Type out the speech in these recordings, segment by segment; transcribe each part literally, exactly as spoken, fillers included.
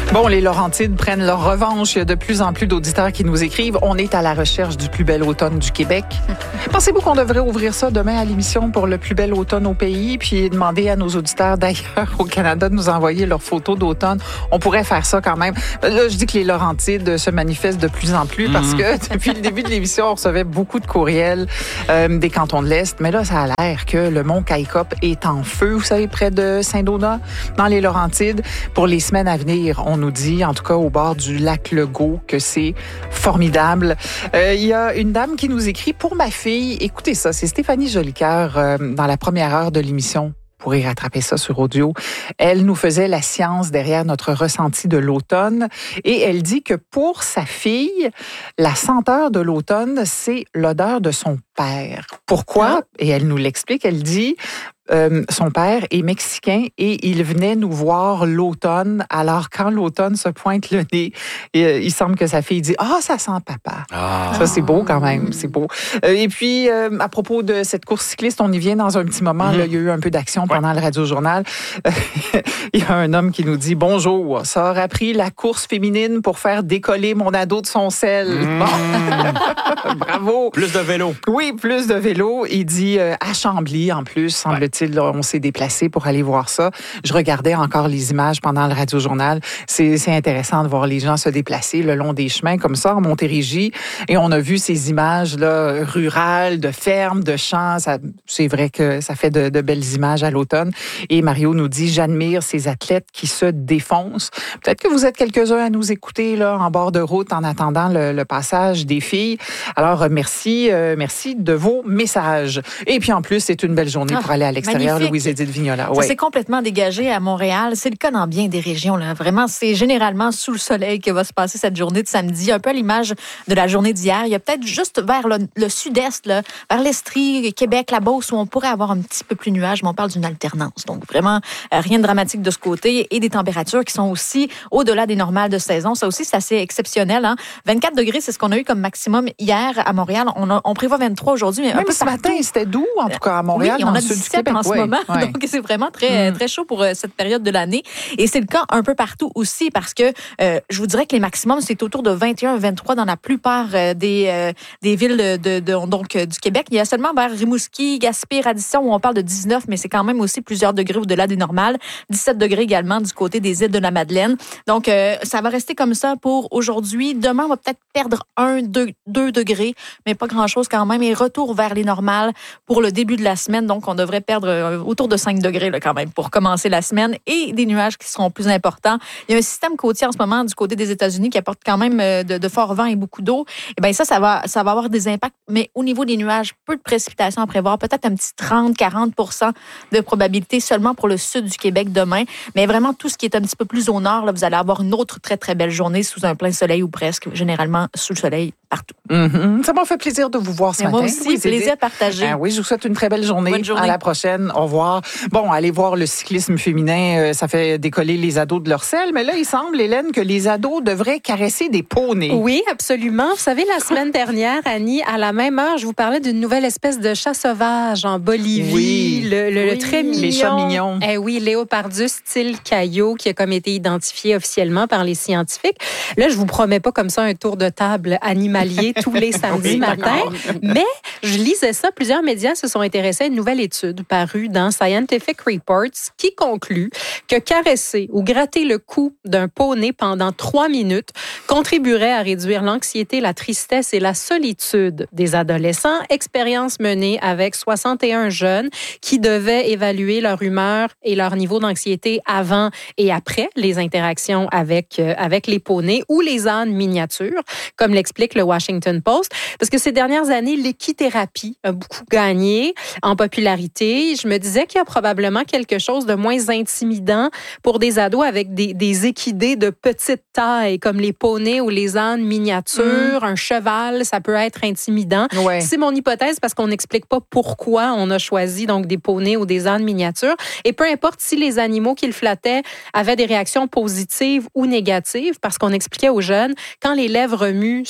Bon, les Laurentides prennent leur revanche. Il y a de plus en plus d'auditeurs qui nous écrivent. On est à la recherche du plus bel automne du Québec. Pensez-vous qu'on devrait ouvrir ça demain à l'émission pour le plus bel automne au pays, puis demander à nos auditeurs d'ailleurs au Canada de nous envoyer leurs photos d'automne? On pourrait faire ça quand même. Là, je dis que les Laurentides se manifestent de plus en plus parce que depuis le début de l'émission, on recevait beaucoup de courriels euh, des cantons de l'Est. Mais là, ça a l'air que le mont Caïcop est en feu, vous savez, près de Saint-Donat, dans les Laurentides. Pour les semaines à venir, on nous dit, en tout cas au bord du lac Legault, que c'est formidable. Euh, il y a une dame qui nous écrit, pour ma fille, écoutez ça, c'est Stéphanie Jolicoeur euh, dans la première heure de l'émission. Vous pourrez rattraper ça sur audio. Elle nous faisait la science derrière notre ressenti de l'automne et elle dit que pour sa fille, la senteur de l'automne, c'est l'odeur de son père. Pourquoi? Et elle nous l'explique. Elle dit... Euh, son père est mexicain et il venait nous voir l'automne. Alors, quand l'automne se pointe le nez, euh, il semble que sa fille dit « Ah, oh, ça sent papa. Ah. » Ça, c'est beau quand même, c'est beau. Euh, et puis, euh, à propos de cette course cycliste, on y vient dans un petit moment. Mm-hmm. Là, il y a eu un peu d'action ouais. pendant le Radio-Journal. Il y a un homme qui nous dit « Bonjour, ça aura pris la course féminine pour faire décoller mon ado de son sel. Mm. » Bon. Bravo. Plus de vélo. Oui, plus de vélo. Il dit euh, à Chambly, en plus, semble-t-il. Là, on s'est déplacé pour aller voir ça. Je regardais encore les images pendant le Radio-Journal. C'est, c'est intéressant de voir les gens se déplacer le long des chemins comme ça en Montérégie. Et on a vu ces images là, rurales, de fermes, de champs. Ça, c'est vrai que ça fait de, de belles images à l'automne. Et Mario nous dit, j'admire ces athlètes qui se défoncent. Peut-être que vous êtes quelques-uns à nous écouter là, en bord de route en attendant le, le passage des filles. Alors, merci, euh, merci de vos messages. Et puis en plus, c'est une belle journée pour aller à l'extérieur. Louise-Édith Vignola. Ouais. Ça s'est complètement dégagé à Montréal. C'est le cas dans bien des régions. Là. Vraiment, c'est généralement sous le soleil que va se passer cette journée de samedi. Un peu à l'image de la journée d'hier. Il y a peut-être juste vers le, le sud-est, là, vers l'Estrie, Québec, la Beauce, où on pourrait avoir un petit peu plus de nuages, mais on parle d'une alternance. Donc, vraiment, euh, rien de dramatique de ce côté. Et des températures qui sont aussi au-delà des normales de saison. Ça aussi, c'est assez exceptionnel. Hein? vingt-quatre degrés, c'est ce qu'on a eu comme maximum hier à Montréal. On, a, on prévoit vingt-trois aujourd'hui. Mais Même un peu ce partout. matin, c'était doux, en tout cas, à Montréal. Oui, on a dix-sept en ce oui, moment. Oui. Donc, c'est vraiment très, mm. très chaud pour euh, cette période de l'année. Et c'est le cas un peu partout aussi parce que euh, je vous dirais que les maximums, c'est autour de vingt et un à vingt-trois dans la plupart euh, des, euh, des villes de, de, de, donc, euh, du Québec. Il y a seulement vers Rimouski, Gaspé, Radisson où on parle de dix-neuf, mais c'est quand même aussi plusieurs degrés au-delà des normales. dix-sept degrés également du côté des îles de la Madeleine. Donc, euh, ça va rester comme ça pour aujourd'hui. Demain, on va peut-être perdre un, deux, deux degrés, mais pas grand-chose quand même. Et retour vers les normales pour le début de la semaine. Donc, on devrait perdre euh, autour de cinq degrés là, quand même pour commencer la semaine et des nuages qui seront plus importants. Il y a un système côtier en ce moment du côté des États-Unis qui apporte quand même de, de forts vents et beaucoup d'eau. Et bien ça, ça va, ça va avoir des impacts, mais au niveau des nuages, peu de précipitations à prévoir, peut-être un petit trente à quarante pour cent de probabilité seulement pour le sud du Québec demain. Mais vraiment, tout ce qui est un petit peu plus au nord, là, vous allez avoir une autre très, très belle journée sous un plein soleil ou presque, généralement sous le soleil partout. Mm-hmm. Ça m'a fait plaisir de vous voir ce mais matin. Moi aussi, oui, plaisir à partager. Ah oui, je vous souhaite une très belle journée. Bonne journée. À la prochaine. Au revoir. Bon, allez voir le cyclisme féminin. Euh, ça fait décoller les ados de leur selle. Mais là, il semble, Hélène, que les ados devraient caresser des poneys. Oui, absolument. Vous savez, la semaine dernière, Annie, à la même heure, je vous parlais d'une nouvelle espèce de chat sauvage en Bolivie. Oui. Le, le, oui. le très mignon. Les chats mignons. Eh oui, Léopardus style Caillot, qui a comme été identifié officiellement par les scientifiques. Là, je vous promets pas comme ça un tour de table animalier tous les samedis oui, matins. Mais je lisais ça. Plusieurs médias se sont intéressés à une nouvelle étude parue dans Scientific Reports qui conclut que caresser ou gratter le cou d'un poney pendant trois minutes contribuerait à réduire l'anxiété, la tristesse et la solitude des adolescents. Expérience menée avec soixante et un jeunes qui devaient évaluer leur humeur et leur niveau d'anxiété avant et après les interactions avec, euh, avec les poneys ou les ânes miniatures, comme l'explique le Washington Post. Parce que ces dernières années, l'équithérapie a beaucoup gagné en popularité. Je me disais qu'il y a probablement quelque chose de moins intimidant pour des ados avec des, des équidés de petite taille, comme les poneys ou les ânes miniatures. Mmh. Un cheval, ça peut être intimidant. Ouais. C'est mon hypothèse parce qu'on n'explique pas pourquoi on a choisi donc des poneys ou des ânes miniatures. Et peu importe si les animaux qu'ils flattaient avaient des réactions positives ou négatives, parce qu'on expliquait aux jeunes, quand les lèvres remuent, c'est un signe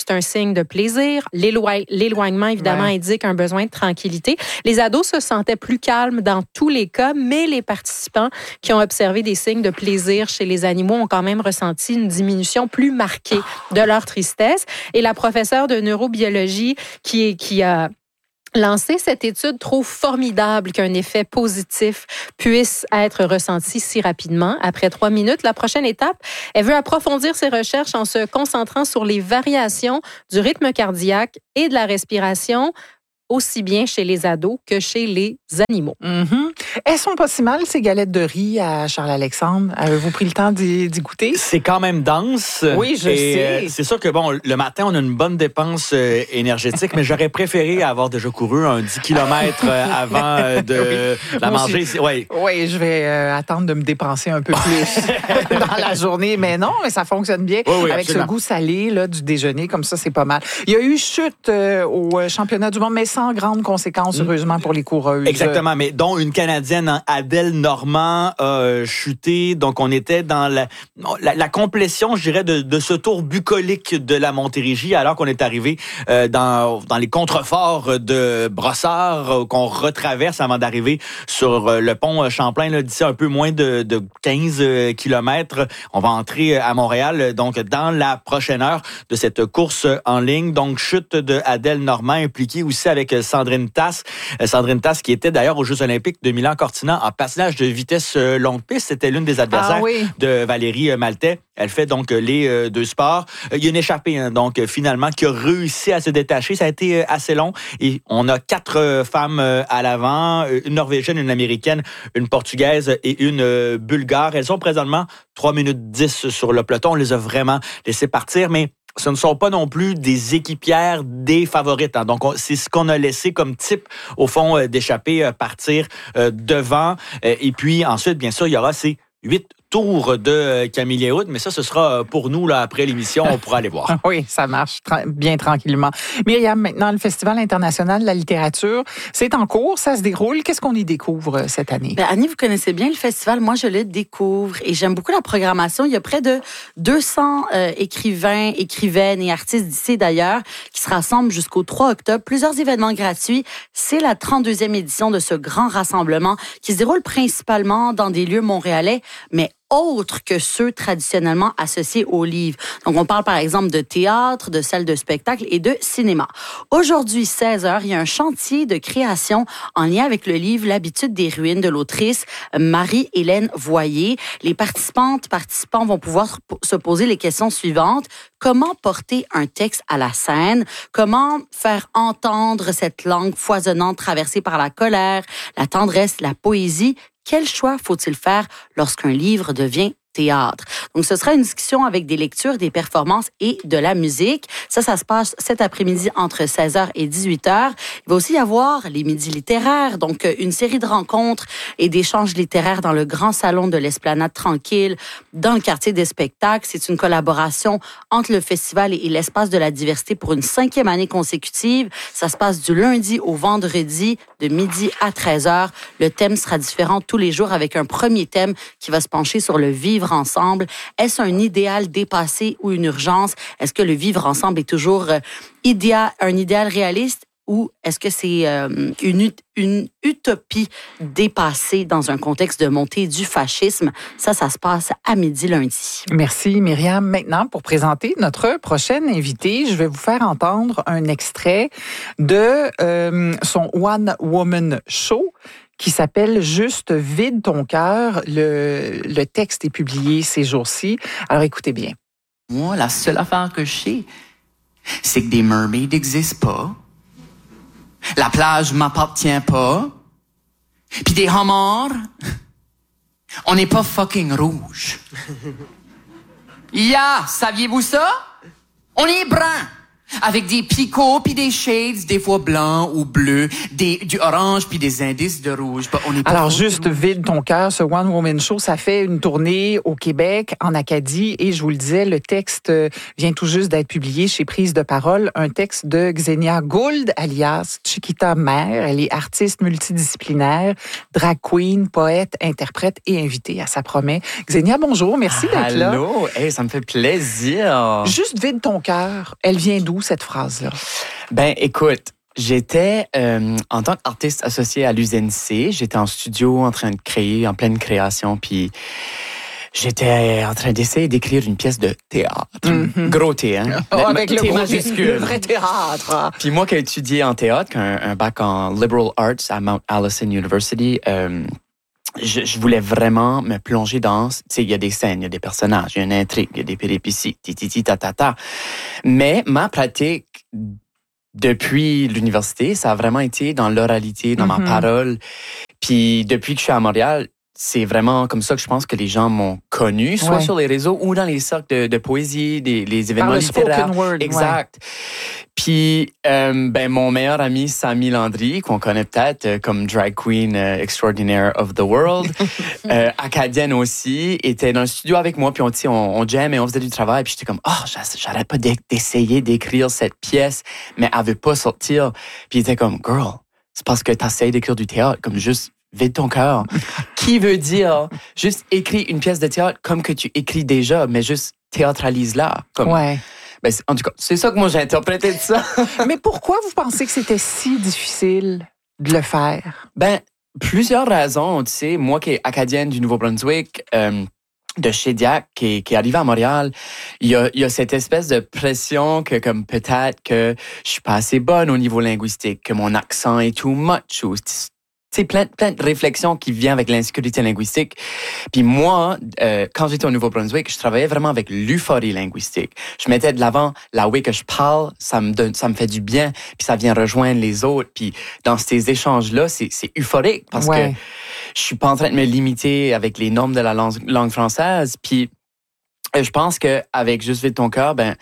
signe de plaisir. L'éloign- l'éloignement, évidemment, Ouais. indique un besoin de tranquillité. Les ados se sentaient plus calmes dans tous les cas, mais les participants qui ont observé des signes de plaisir chez les animaux ont quand même ressenti une diminution plus marquée de leur tristesse. Et la professeure de neurobiologie qui, qui a lancé cette étude trouve formidable qu'un effet positif puisse être ressenti si rapidement, après trois minutes. La prochaine étape, elle veut approfondir ses recherches en se concentrant sur les variations du rythme cardiaque et de la respiration, aussi bien chez les ados que chez les animaux. Mm-hmm. Elles sont pas si mal, ces galettes de riz à Charles-Alexandre. Avez-vous pris le temps d'y, d'y goûter? C'est quand même dense. Oui, je et, sais. Euh, c'est sûr que, bon, le matin, on a une bonne dépense euh, énergétique, mais j'aurais préféré avoir déjà couru un dix kilomètres euh, avant euh, de Oui. la Moi manger. aussi. Oui. Oui, je vais euh, attendre de me dépenser un peu plus dans la journée. Mais non, mais ça fonctionne bien. Oui, oui, avec absolument. ce goût salé là, du déjeuner, comme ça, c'est pas mal. Il y a eu chute euh, au championnat du monde, mais sans grandes conséquences, heureusement, pour les coureuses. Exactement, mais dont une Canadienne, Adèle Normand, a euh, chuté. Donc, on était dans la, la, la complétion, je dirais, de, de ce tour bucolique de la Montérégie, alors qu'on est arrivé euh, dans, dans les contreforts de Brossard, euh, qu'on retraverse avant d'arriver sur euh, le pont Champlain, là, d'ici un peu moins de, de quinze kilomètres. On va entrer à Montréal, donc dans la prochaine heure de cette course en ligne. Donc, chute de Adèle Normand, impliquée aussi avec Sandrine Tasse. Sandrine Tasse, qui était d'ailleurs aux Jeux olympiques de Milan-Cortina en patinage de vitesse longue piste. C'était l'une des adversaires ah, oui. de Valérie Maltais. Elle fait donc les euh, deux sports. Il y a une échappée, hein, donc finalement, qui a réussi à se détacher. Ça a été assez long et on a quatre euh, femmes euh, à l'avant, une Norvégienne, une Américaine, une Portugaise et une euh, Bulgare. Elles ont présentement trois minutes dix sur le peloton. On les a vraiment laissées partir, mais ce ne sont pas non plus des équipières des favorites. Hein. Donc, on, c'est ce qu'on a laissé comme type, au fond, euh, d'échapper, euh, partir euh, devant. Euh, et puis, ensuite, bien sûr, il y aura ces huit tours de Camille Hood, mais ça, ce sera pour nous, là, après l'émission, on pourra aller voir. Oui, ça marche tra- bien tranquillement. Myriam, maintenant, le Festival international de la littérature, c'est en cours, ça se déroule. Qu'est-ce qu'on y découvre euh, cette année? Ben, Annie, vous connaissez bien le festival. Moi, je le découvre et j'aime beaucoup la programmation. Il y a près de deux cents euh, écrivains, écrivaines et artistes d'ici d'ailleurs qui se rassemblent jusqu'au trois octobre. Plusieurs événements gratuits. C'est la trente-deuxième édition de ce grand rassemblement qui se déroule principalement dans des lieux montréalais, mais autres que ceux traditionnellement associés aux livres. Donc, on parle par exemple de théâtre, de salles de spectacle et de cinéma. Aujourd'hui, seize heures, il y a un chantier de création en lien avec le livre L'habitude des ruines de l'autrice Marie-Hélène Voyer. Les participantes, participants vont pouvoir se poser les questions suivantes. Comment porter un texte à la scène? Comment faire entendre cette langue foisonnante traversée par la colère, la tendresse, la poésie? Quel choix faut-il faire lorsqu'un livre devient théâtre? Donc, ce sera une discussion avec des lectures, des performances et de la musique. Ça, ça se passe cet après-midi entre seize heures et dix-huit heures. Il va aussi y avoir les midis littéraires, donc une série de rencontres et d'échanges littéraires dans le grand salon de l'Esplanade Tranquille, dans le quartier des spectacles. C'est une collaboration entre le festival et l'espace de la diversité pour une cinquième année consécutive. Ça se passe du lundi au vendredi, de midi à treize heures. Le thème sera différent tous les jours avec un premier thème qui va se pencher sur le vivre ensemble. Est-ce un idéal dépassé ou une urgence? Est-ce que le vivre ensemble est toujours euh, idéal, un idéal réaliste ou est-ce que c'est euh, une, une utopie dépassée dans un contexte de montée du fascisme? Ça, ça se passe à midi lundi. Merci, Myriam. Maintenant, pour présenter notre prochaine invitée, je vais vous faire entendre un extrait de euh, son One Woman Show qui s'appelle « Juste vide ton cœur ». Le, le texte est publié ces jours-ci. Alors, écoutez bien. Moi, la seule affaire que je sais, c'est que des mermaids n'existent pas. La plage m'appartient pas. Puis des homards, on n'est pas fucking rouge. Yeah, saviez-vous ça? On est brun. Avec des picots puis des shades, des fois blancs ou bleus, des, du orange puis des indices de rouge. Bah, on est pas Alors, fous, juste rouge. vide ton cœur, ce One Woman Show, ça fait une tournée au Québec, en Acadie, et je vous le disais, le texte vient tout juste d'être publié chez Prise de parole, un texte de Xenia Gould, alias Chiquita Mère. Elle est artiste multidisciplinaire, drag queen, poète, interprète et invitée à Ça promet. Xenia, bonjour, merci d'être là. Allô, hey, ça me fait plaisir. Juste vide ton cœur, elle vient d'où d'où cette phrase-là? Ben, écoute, j'étais, euh, en tant qu'artiste associé à l'U N C, j'étais en studio en train de créer, en pleine création, puis j'étais en train d'essayer d'écrire une pièce de théâtre. Mm-hmm. Gros T, hein? Oh, avec le, T gros, majuscule. Le vrai théâtre. Puis moi qui ai étudié en théâtre, un, un bac en Liberal Arts à Mount Allison University, euh, je, je voulais vraiment me plonger dans... Tu sais, il y a des scènes, il y a des personnages, il y a une intrigue, il y a des péripéties, titi, ta, ta, ta. Mais ma pratique... Depuis l'université, ça a vraiment été dans l'oralité, dans mm-hmm. ma parole. Puis depuis que je suis à Montréal, c'est vraiment comme ça que je pense que les gens m'ont connu, soit ouais. sur les réseaux ou dans les cercles de, de poésie, des, les événements Par le littéraires. Spoken word, exact. Ouais. Puis, euh, ben, mon meilleur ami, Samy Landry, qu'on connaît peut-être euh, comme drag queen euh, extraordinaire of the world, euh, acadienne aussi, était dans le studio avec moi, puis on, on, on jam et on faisait du travail, puis j'étais comme, oh, j'arrête pas d'essayer d'écrire cette pièce, mais elle veut pas sortir. Puis il était comme, girl, c'est parce que t'essayes d'écrire du théâtre, comme juste vide ton cœur. Qui veut dire juste écris une pièce de théâtre comme que tu écris déjà, mais juste théâtralise-la. Comme, ouais. Ben, en tout cas, c'est ça que moi j'ai interprété de ça. Mais pourquoi vous pensez que c'était si difficile de le faire? Ben, plusieurs raisons. Tu sais, moi qui est acadienne du Nouveau-Brunswick, euh, de Shediac, qui, qui est arrivé à Montréal, il y a, il y a cette espèce de pression que comme peut-être que je suis pas assez bonne au niveau linguistique, que mon accent est too much, ou c'est plein, plein de réflexions qui viennent avec l'insécurité linguistique. Puis moi, euh, quand j'étais au Nouveau-Brunswick, je travaillais vraiment avec l'euphorie linguistique. Je mettais de l'avant la way que je parle, ça me donne, ça me fait du bien, puis ça vient rejoindre les autres. Puis dans ces échanges-là, c'est, c'est euphorique parce ouais. que je suis pas en train de me limiter avec les normes de la langue, langue française. Puis je pense que avec Juste vide ton cœur, ben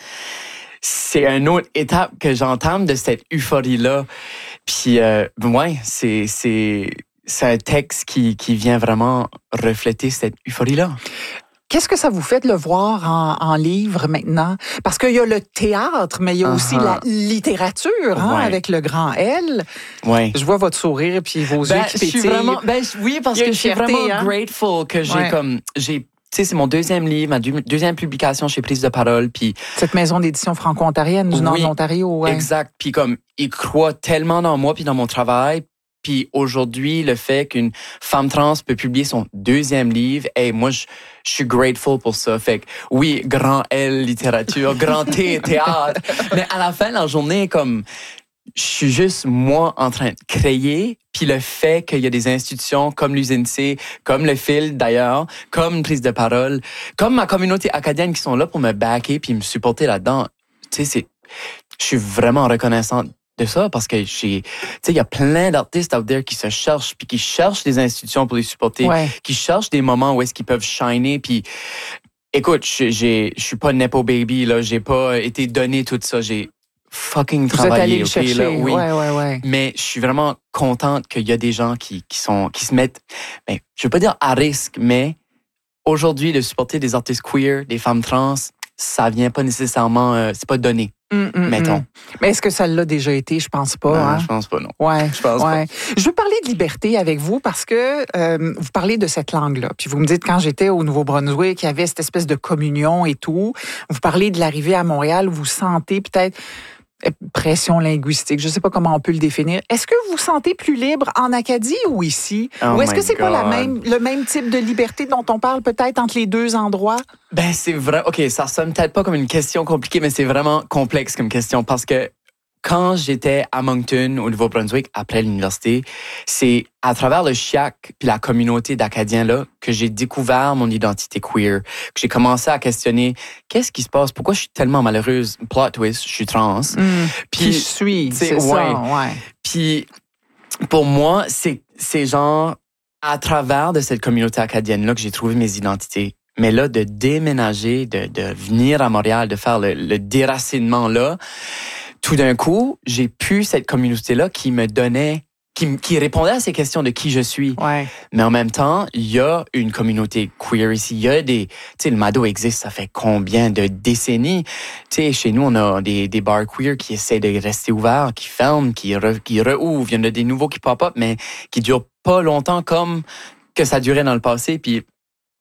c'est une autre étape que j'entame de cette euphorie-là. Puis, euh, ouais, c'est, c'est, c'est un texte qui, qui vient vraiment refléter cette euphorie-là. Qu'est-ce que ça vous fait de le voir en, en livre maintenant? Parce qu'il y a le théâtre, mais il y a uh-huh. aussi la littérature, hein, ouais. avec le grand L. Ouais. Je vois votre sourire puis vos ben, yeux qui pétillent. Je suis vraiment, ben, oui, parce que je suis fierté, vraiment hein? grateful que j'ai ouais. comme... j'ai Tu sais, c'est mon deuxième livre, ma deuxième publication chez Prise de Parole. Puis cette maison d'édition franco-ontarienne du oui, Nord de l'Ontario. Ouais. Exact. Puis comme, ils croient tellement dans moi puis dans mon travail. Puis aujourd'hui, le fait qu'une femme trans peut publier son deuxième livre, hey, moi, je, je suis grateful pour ça. Fait que oui, grand L, littérature, grand T, théâtre. Mais à la fin de la journée, comme... je suis juste, moi, en train de créer, puis le fait qu'il y a des institutions comme l'U N C, comme le Fil, d'ailleurs, comme Prise de Parole, comme ma communauté acadienne qui sont là pour me backer puis me supporter là-dedans, tu sais, c'est, je suis vraiment reconnaissante de ça parce que j'ai, tu sais, il y a plein d'artistes out there qui se cherchent puis qui cherchent des institutions pour les supporter, ouais. qui cherchent des moments où est-ce qu'ils peuvent shiner, puis écoute, je suis pas nepo baby, là, j'ai pas été donné tout ça, j'ai fucking Vous travailler, êtes allé le okay, chercher. Là, oui. Ouais, ouais, ouais. Mais je suis vraiment contente qu'il y a des gens qui, qui sont, qui se mettent, ben, je veux pas dire à risque, mais aujourd'hui, de supporter des artistes queer, des femmes trans, ça vient pas nécessairement, euh, c'est pas donné. Mm, mm, mettons. Mm. Mais est-ce que ça l'a déjà été? Je pense pas. Non, hein? Je pense pas, non. Ouais, je pense ouais. pas. Je veux parler de liberté avec vous parce que euh, vous parlez de cette langue-là. Puis vous me dites, quand j'étais au Nouveau-Brunswick, il y avait cette espèce de communion et tout. Vous parlez de l'arrivée à Montréal, vous sentez peut-être pression linguistique, je ne sais pas comment on peut le définir. Est-ce que vous vous sentez plus libre en Acadie ou ici? Oh ou est-ce que c'est God. pas la même, le même type de liberté dont on parle peut-être entre les deux endroits? Ben, c'est vrai. OK, ça sonne peut-être pas comme une question compliquée, mais c'est vraiment complexe comme question parce que quand j'étais à Moncton, au Nouveau-Brunswick, après l'université, c'est à travers le C H I A C puis la communauté d'Acadiens là que j'ai découvert mon identité queer, que j'ai commencé à questionner qu'est-ce qui se passe, pourquoi je suis tellement malheureuse, plot twist, je suis trans. Mmh. Puis je suis, c'est, c'est ouais. ça, ouais. Puis pour moi, c'est c'est genre à travers de cette communauté acadienne là que j'ai trouvé mes identités. Mais là, de déménager, de, de venir à Montréal, de faire le, le déracinement là, tout d'un coup, j'ai pu cette communauté-là qui me donnait, qui, qui répondait à ces questions de qui je suis. Ouais. Mais en même temps, il y a une communauté queer ici. Il y a des, tu sais, le Mado existe, ça fait combien de décennies? Tu sais, chez nous, on a des, des bars queer qui essaient de rester ouverts, qui ferment, qui, re, qui rouvrent. Il y en a des nouveaux qui pop-up, mais qui durent pas longtemps comme que ça durait dans le passé. Puis,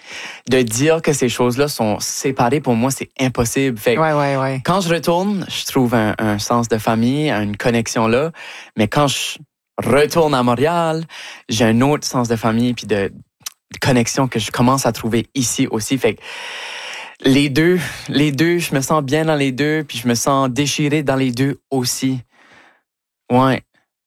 de dire que ces choses-là sont séparées, pour moi, c'est impossible. Fait que Ouais, ouais, ouais. quand je retourne, je trouve un, un sens de famille, une connexion là. Mais quand je retourne à Montréal, j'ai un autre sens de famille puis de, de connexion que je commence à trouver ici aussi. Fait que les deux, les deux, je me sens bien dans les deux, puis je me sens déchiré dans les deux aussi. Ouais.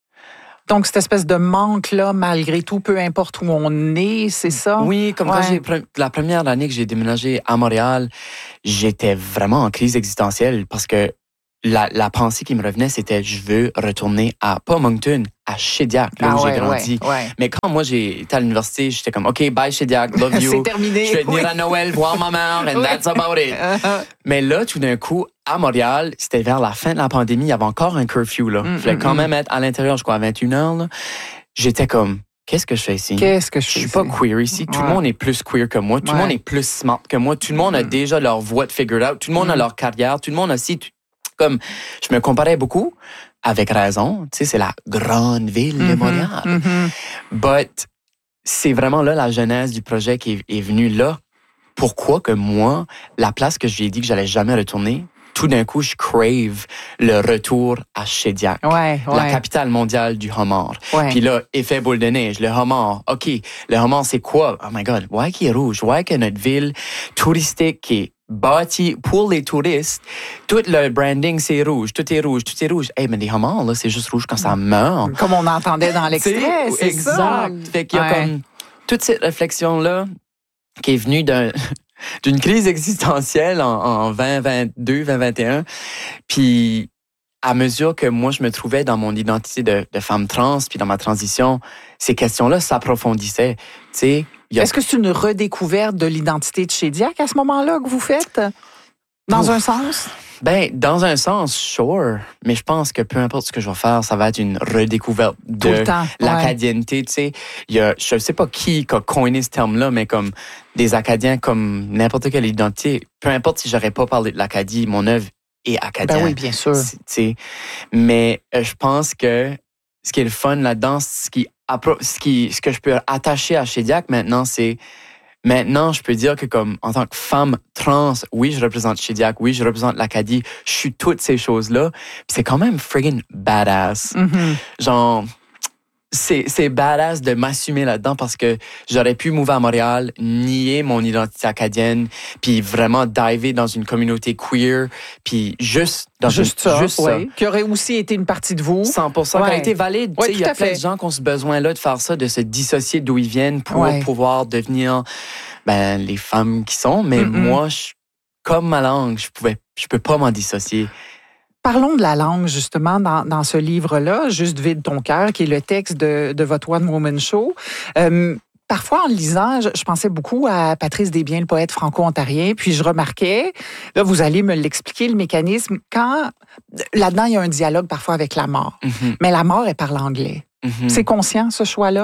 Donc, cette espèce de manque-là, malgré tout, peu importe où on est, c'est ça? Oui, comme Ouais. quand j'ai la première année que j'ai déménagé à Montréal, j'étais vraiment en crise existentielle parce que la, la pensée qui me revenait, c'était je veux retourner à, pas Moncton, à Shediac, là Ah où ouais, j'ai grandi. ouais, ouais. Mais quand moi j'ai été à l'université, j'étais comme OK, bye Shediac, love you. C'est terminé. Je vais venir Oui. à Noël voir ma mère, and Oui. that's about it. Uh-huh. Mais là, tout d'un coup, à Montréal, c'était vers la fin de la pandémie, il y avait encore un curfew. Là. Mm, Il fallait mm, quand mm. même être à l'intérieur, je crois, à vingt et une heures. Là. J'étais comme, qu'est-ce que je fais ici? Qu'est-ce que je Je fais suis pas ici? queer ici. Tout Ouais. le monde est plus queer que moi. Tout Ouais. le monde est plus smart que moi. Tout le monde a déjà leur voie de figured out. Tout le monde Mm. a leur carrière. Tout le monde a aussi... tout- Comme, je me comparais beaucoup, avec raison. Tu sais, c'est la grande ville de Mhm, Montréal. mhm. But c'est vraiment là la genèse du projet qui est, est venue là. Pourquoi que moi, la place que j'ai dit que j'allais jamais retourner, tout d'un coup, je crave le retour à Shediac, Ouais, la ouais. capitale mondiale du homard. Ouais. Puis là, effet boule de neige, le homard. OK, le homard, c'est quoi? Oh my God, ouais qu'il est rouge, ouais que notre ville touristique qui est bâtie pour les touristes, tout le branding, c'est rouge, tout est rouge, tout est rouge. Eh, hey, mais les homards, là, c'est juste rouge quand ça meurt. Comme on entendait dans l'extrait, Tu sais, c'est exact. ça. Fait qu'il y a Ouais. comme toute cette réflexion-là qui est venue d'un, d'une crise existentielle en, en vingt vingt-deux, vingt vingt et un. Puis, à mesure que moi, je me trouvais dans mon identité de, de femme trans, puis dans ma transition, ces questions-là s'approfondissaient. Tu sais, il y a Est-ce que c'est une redécouverte de l'identité de Shediac à ce moment-là que vous faites? Dans Ouf. un sens? Ben, dans un sens, sure. Mais je pense que peu importe ce que je vais faire, ça va être une redécouverte Tout de le temps. Ouais. l'acadienneté. Tu sais, il y a, je sais pas qui a coiné ce terme-là, mais comme des Acadiens, comme n'importe quelle identité. Peu importe si j'aurais pas parlé de l'Acadie, mon œuvre est acadien. Ben oui, bien sûr. C'est- tu sais. Mais euh, je pense que ce qui est le fun là-dedans, ce qui, appro- ce qui, ce que je peux attacher à Shediac maintenant, c'est maintenant, je peux dire que comme en tant que femme trans, oui, je représente Shediac, oui, je représente l'Acadie, je suis toutes ces choses-là. Puis c'est quand même friggin' badass. Mhm. Genre, c'est, c'est badass de m'assumer là-dedans parce que j'aurais pu mouver à Montréal, nier mon identité acadienne, puis vraiment diver dans une communauté queer, puis juste dans Juste une- ça, juste oui. Qui aurait aussi été une partie de vous. cent pour cent qui a Ouais. été valide. Ouais, Tu sais, il y tout a à plein fait. de gens qui ont ce besoin-là de faire ça, de se dissocier d'où ils viennent pour Ouais. pouvoir devenir ben, les femmes qui sont. Mais Mm-mm. moi, je, comme ma langue, je pouvais, je peux pas m'en dissocier. Parlons de la langue, justement, dans, dans ce livre-là, Juste vide ton cœur, qui est le texte de, de votre One Woman Show. Euh, Parfois, en le lisant, je, je pensais beaucoup à Patrice Desbiens, le poète franco-ontarien, puis je remarquais, là, vous allez me l'expliquer, le mécanisme, quand, là-dedans, il y a un dialogue parfois avec la mort. Mhm, Mais la mort, elle parle anglais. mhm. C'est conscient, ce choix-là?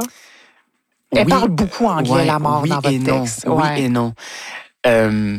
Elle Oui. parle beaucoup anglais, Ouais, la mort, oui dans et votre non. texte. Oui Ouais. et non. Euh,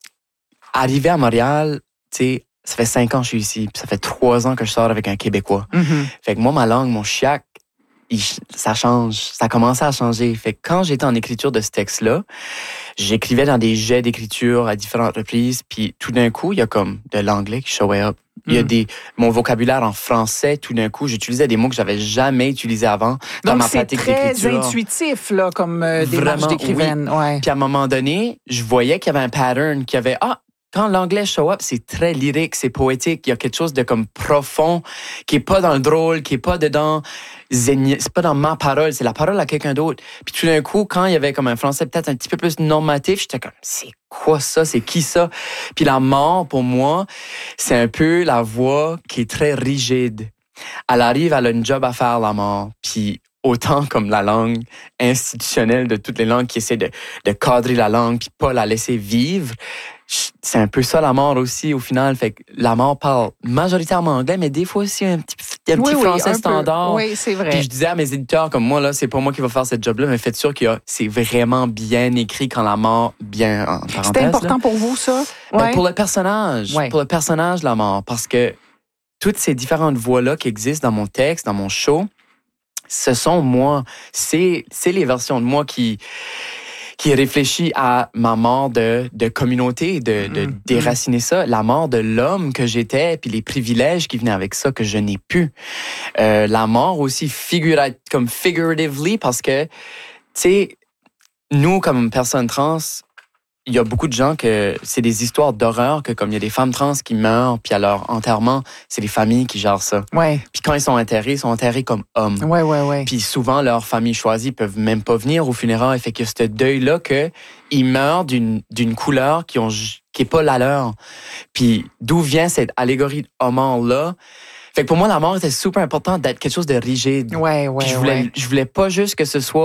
arrivé à Montréal, tu sais, ça fait cinq ans que je suis ici, puis ça fait trois ans que je sors avec un Québécois. Mhm. Fait que moi, ma langue, mon chiac, il- ça change. Ça a commencé à changer. Fait que quand j'étais en écriture de ce texte-là, j'écrivais dans des jets d'écriture à différentes reprises, puis tout d'un coup, il y a comme de l'anglais qui showait up. Il y a Mm. des, mon vocabulaire en français, tout d'un coup, j'utilisais des mots que j'avais jamais utilisés avant dans Donc, ma c'est pratique très d'écriture. intuitif, là, comme euh, démarche Vraiment, d'écrivaine. Ouais. Puis à un moment donné, je voyais qu'il y avait un pattern, qu'il y avait, ah, quand l'anglais show up, c'est très lyrique, c'est poétique, il y a quelque chose de comme profond, qui est pas dans le drôle, qui est pas dedans, zéni- c'est pas dans ma parole, c'est la parole à quelqu'un d'autre. Puis tout d'un coup, quand il y avait comme un français peut-être un petit peu plus normatif, j'étais comme, c'est quoi ça, c'est qui ça? Puis la mort, pour moi, c'est un peu la voix qui est très rigide. Elle arrive, elle a une job à faire, la mort. Puis autant comme la langue institutionnelle de toutes les langues qui essaient de, de cadrer la langue puis pas la laisser vivre, c'est un peu ça la mort aussi au final. Fait que la mort parle majoritairement anglais, mais des fois aussi un petit, un petit Oui, oui, français un peu. standard. Oui, c'est vrai. Puis je disais à mes éditeurs comme moi, là, c'est pas moi qui va faire cette job-là, mais faites sûr qu'il y a, c'est vraiment bien écrit quand la mort, bien en parenthèse. C'était là. important pour vous, ça? Ben, Ouais. pour le personnage, Ouais. pour le personnage de la mort, parce que toutes ces différentes voix-là qui existent dans mon texte, dans mon show, ce sont moi, c'est c'est les versions de moi qui qui réfléchit à ma mort de, de communauté, de, de Mm. déraciner ça, la mort de l'homme que j'étais, puis les privilèges qui venaient avec ça que je n'ai plus. Euh, la mort aussi figura, comme figuratively, parce que, tu sais, nous, comme personnes trans, il y a beaucoup de gens que c'est des histoires d'horreur, que comme il y a des femmes trans qui meurent, puis à leur enterrement, c'est les familles qui gèrent ça. Ouais, Puis quand ils sont enterrés, ils sont enterrés comme hommes. ouais, ouais, ouais. Puis souvent, leurs familles choisies peuvent même pas venir aux funérailles. Fait qu'il y a ce deuil-là que ils meurent d'une, d'une couleur qui ont, qui est pas la leur. Puis d'où vient cette allégorie de homard-là? Fait que pour moi, la mort était super importante d'être quelque chose de rigide. Ouais, ouais, Puis je voulais, ouais. je voulais pas juste que ce soit